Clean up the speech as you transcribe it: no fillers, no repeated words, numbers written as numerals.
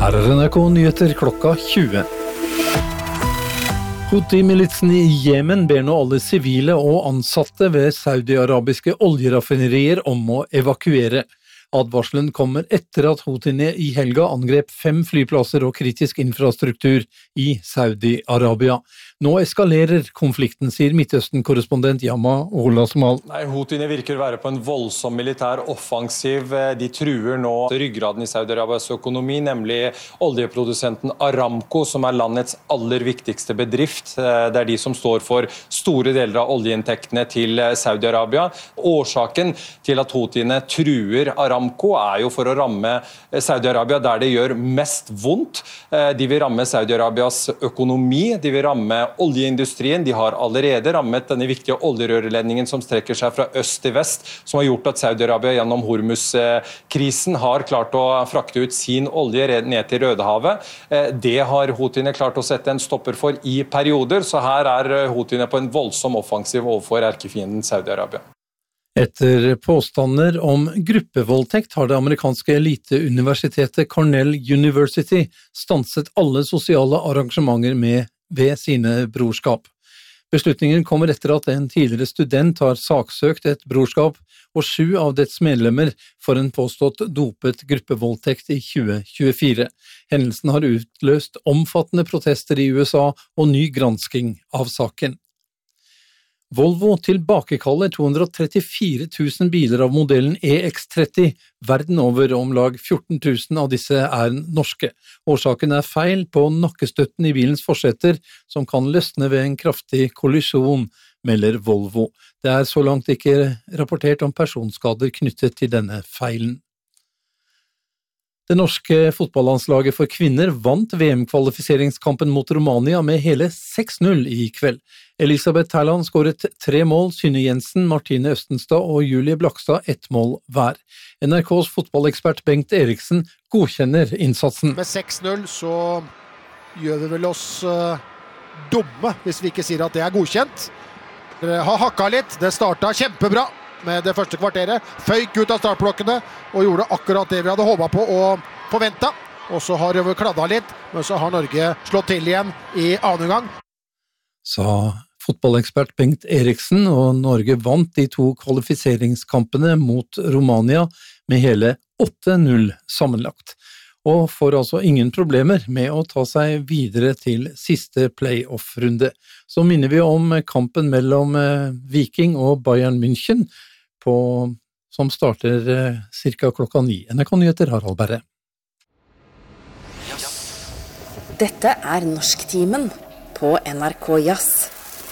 Her NRK Nyheter klokka 20. Houthi-militsen i Jemen ber nå alle sivile og ansatte ved saudi-arabiske oljeraffinerier om å evakuere. Advarselen kommer etter at Houthine i helga angrep 5 flyplasser og kritisk infrastruktur i Saudi-Arabia. Nå eskalerer konflikten, sier Midtøsten-korrespondent Yama Olasmal. Houthine virker å være på en voldsom militær offensiv. De truer nå ryggraden i Saudi-Arabias økonomi, nemlig oljeprodusenten Aramco, som er landets aller viktigste bedrift. Det er de som står for store deler av oljeinntektene til Saudi-Arabia. Årsaken til at Houthine truer Aramco er jo for å ramme Saudi-Arabia der det gjør mest vondt. De vil ramme Saudi-Arabias økonomi, de vil ramme oljeindustrien. De har allerede rammet denne viktige oljerørledningen som strekker seg fra øst til vest, som har gjort at Saudi-Arabia gjennom Hormuz-krisen har klart å frakte ut sin olje ned til Rødehavet. Det har Houthine klart å sette en stopper for i perioder, så her er Houthine på en voldsom offensiv overfor erkefienden Saudi-Arabia. Etter påstander om gruppevoldtekt har det amerikanske eliteuniversitetet Cornell University stanset alle sosiale arrangementer ved sine brorskap. Beslutningen kommer etter at en tidligere student har saksøkt et brorskap og 7 av dets medlemmer for en påstått dopet gruppevoldtekt i 2024. Hendelsen har utløst omfattende protester i USA og ny gransking av saken. Volvo tilbakekaller 234 000 biler av modellen EX30 verden over, om lag 14 000 av disse er norske. Årsaken er feil på nakkestøtten i bilens forsetter, som kan løsne ved en kraftig kollisjon, melder Volvo. Det er så langt ikke rapportert om personskader knyttet til denne feilen. Det norske fotballandslaget for kvinner vant VM-kvalifiseringskampen mot Romania med hele 6-0 i kveld. Elisabeth Terland skåret 3 mål, Synne Jensen, Martine Østenstad og Julie Blakstad 1 mål hver. NRKs fotballekspert Bengt Eriksen godkjenner innsatsen. Med 6-0 så gjør vi vel oss dumme hvis vi ikke sier at det er godkjent. Dere har hakket litt, det startet kjempebra med det første kvarteret, føyk ut av startblokkene og gjorde akkurat det vi hadde håpet på og forventet. Og så har vi kladdet litt, men så har Norge slått til igjen i annen gang. Sa fotballekspert Bengt Eriksen, og Norge vant de 2 kvalifiseringskampene mot Romania med hele 8-0 sammenlagt. Og får altså ingen problemer med å ta seg videre til siste playoff-runde. Så minner vi om kampen mellom Viking og Bayern München, som starter cirka klokka 9. NRK Nyheter, Harald Berre. Dette er Norsktimen på NRK Jazz.